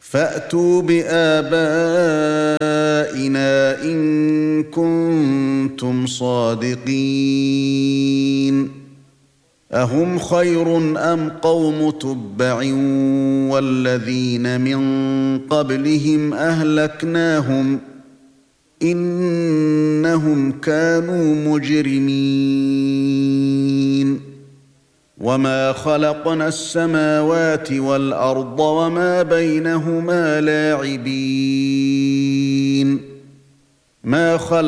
فأتوا بآبائنا إن كنتم صادقين أهم خير أم قوم تبع والذين من قبلهم أهلكناهم إنهم كانوا مجرمين وما خلقنا السماوات والأرض وما بينهما لاعبين ما خلق